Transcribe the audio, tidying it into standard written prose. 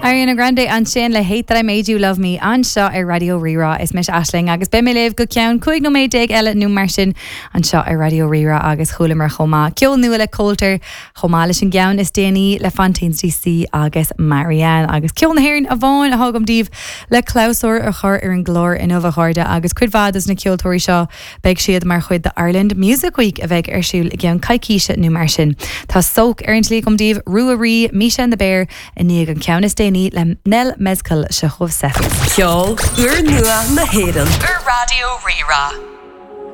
Ariana Grande an sin le Hate That I Made You Love Me an seo ar Radio Rira is mis Aisling agus be mé leh go ceann chuig nó méid déag eile nó mar sin an seo ar Radio Rira agus chulamar chomá. Ceol nua le Coulter chomá leis an gceann is déanaí le Fontaines DC agus Marianne agus ceol na hhéireann a bháin a thugam díobh le Clausor ar chur ar an glór in Nova Harda agus cuidmhad is na ceoltóirí seo beag siad mar chuid the Ireland Music Week a bheith ar siúil i gceann caiiciise nó mar sin. Tá soc ar an tlí gom díobh Ruarí Misha and the Bear in níag an ceann is déanaí le Nel Mezcal se chomh sefis. Ceol, uair nua na héireann. Ar Radio Rira.